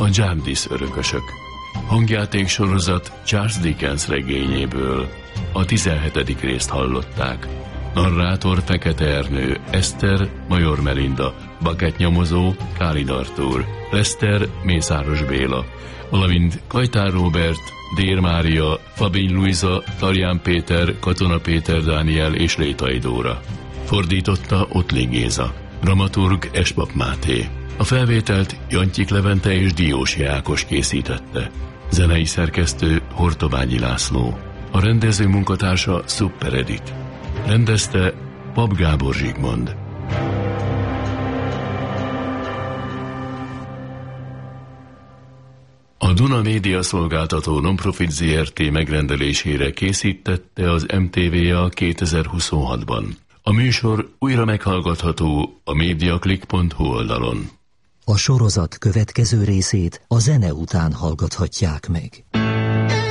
A Jarndyce örökösök. Hangjáték sorozat Charles Dickens regényéből. A 17. részt hallották. Narrátor Fekete Ernő, Eszter Major Melinda, Bakett nyomozó Kálid Artúr, Leszter Mészáros Béla, valamint Kajtár Róbert, Dér Mária, Fabény Luisa, Tarján Péter, Katona Péter Dániel és Létai Dóra. Fordította Ottli Géza. Dramaturg Espap Máté. A felvételt Jantyik Levente és Diósi Ákos készítette. Zenei szerkesztő Hortobányi László. A rendező munkatársa Super Edit. Rendezte Pap Gábor Zsigmond. A Duna Média Szolgáltató Nonprofit Zrt. Megrendelésére készítette az MTV-a 2026-ban. A műsor újra meghallgatható a mediaclick.hu oldalon. A sorozat következő részét a zene után hallgathatják meg.